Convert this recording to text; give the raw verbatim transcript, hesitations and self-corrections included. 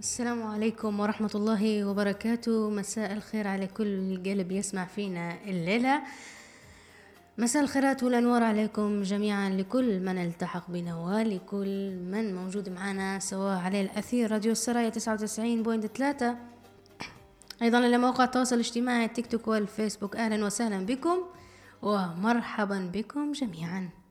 السلام عليكم ورحمة الله وبركاته. مساء الخير على كل قلب يسمع فينا الليلة. مساء الخيرات والأنوار عليكم جميعا، لكل من التحق بنا ولكل من موجود معنا سواء على الأثير راديو السرايا تسعة وتسعين فاصلة ثلاثة، أيضا على مواقع التواصل الاجتماعي التيك توك والفيسبوك. أهلا وسهلا بكم ومرحبا بكم جميعا.